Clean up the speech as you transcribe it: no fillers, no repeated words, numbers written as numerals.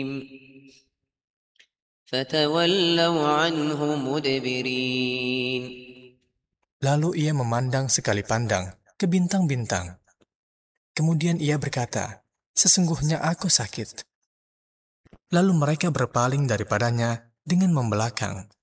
فتولوا عنه مدبرين. Lalu ia memandang sekali pandang ke bintang-bintang. Kemudian ia berkata, "Sesungguhnya aku sakit." Lalu mereka berpaling daripadanya dengan membelakang.